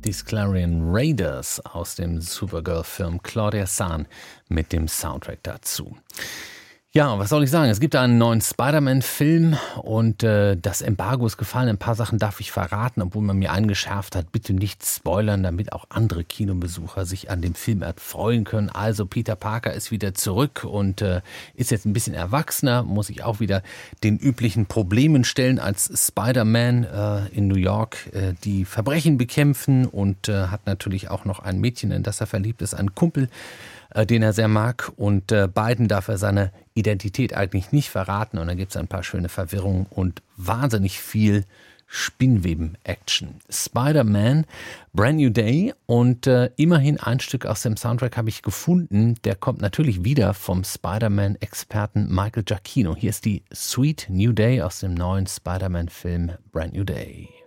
Die Clarion Raiders aus dem Supergirl-Film Claudia San mit dem Soundtrack dazu. Ja, was soll ich sagen? Es gibt einen neuen Spider-Man-Film und das Embargo ist gefallen. Ein paar Sachen darf ich verraten, obwohl man mir eingeschärft hat, bitte nicht spoilern, damit auch andere Kinobesucher sich an dem Film erfreuen können. Also Peter Parker ist wieder zurück und ist jetzt ein bisschen erwachsener, muss sich auch wieder den üblichen Problemen stellen als Spider-Man in New York, die Verbrechen bekämpfen und hat natürlich auch noch ein Mädchen, in das er verliebt ist, einen Kumpel, den er sehr mag, und beiden darf er seine Identität eigentlich nicht verraten, und dann gibt es ein paar schöne Verwirrungen und wahnsinnig viel Spinnweben-Action. Spider-Man, Brand New Day, und immerhin ein Stück aus dem Soundtrack habe ich gefunden, der kommt natürlich wieder vom Spider-Man-Experten Michael Giacchino. Hier ist die Sweet New Day aus dem neuen Spider-Man-Film Brand New Day.